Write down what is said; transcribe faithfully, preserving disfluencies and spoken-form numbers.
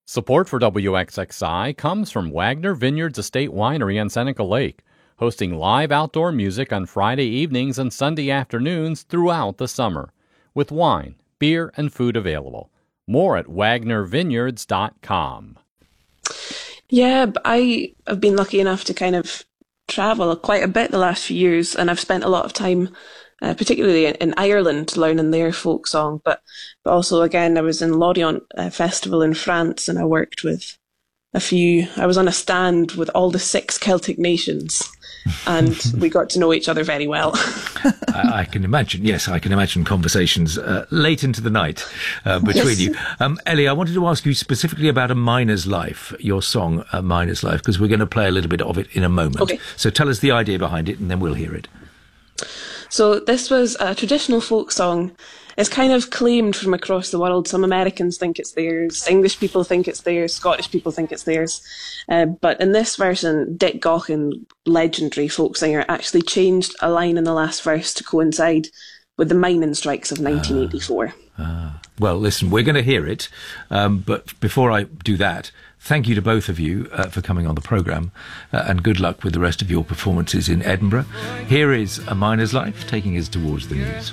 Support for W X X I comes from Wagner Vineyards Estate Winery on Seneca Lake, hosting live outdoor music on Friday evenings and Sunday afternoons throughout the summer, with wine, beer, and food available. More at wagner vineyards dot com. Yeah, but I have been lucky enough to kind of travel quite a bit the last few years, and I've spent a lot of time, uh, particularly in, in Ireland, learning their folk song. But, but also, again, I was in Lorient uh, Festival in France, and I worked with a few. I was on a stand with all the six Celtic nations, and we got to know each other very well. I, I can imagine, yes, I can imagine conversations uh, late into the night uh, between yes. you. Um, Ellie, I wanted to ask you specifically about A Miner's Life, your song, A Miner's Life, because we're going to play a little bit of it in a moment. Okay. So tell us the idea behind it, and then we'll hear it. So this was a traditional folk song. It's kind of claimed from across the world. Some Americans think it's theirs, English people think it's theirs, Scottish people think it's theirs. Uh, but in this version, Dick Gaughan, legendary folk singer, actually changed a line in the last verse to coincide with the mining strikes of nineteen eighty-four. Ah, ah. Well, listen, we're going to hear it. Um, but before I do that, thank you to both of you uh, for coming on the programme, uh, and good luck with the rest of your performances in Edinburgh. Here is A Miner's Life, taking us towards the news.